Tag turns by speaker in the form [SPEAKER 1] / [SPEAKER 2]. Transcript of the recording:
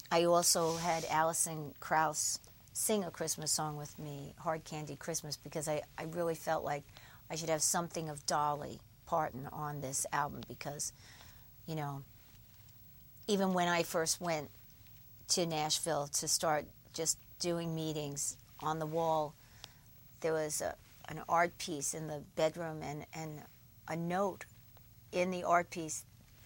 [SPEAKER 1] I also had Alison Krauss sing a Christmas song with me, Hard Candy Christmas, because I really felt like I should have something of Dolly Parton on this album because, you know, even when I first went to Nashville to start just doing meetings, on the wall there was an art piece in the bedroom and a note in the art piece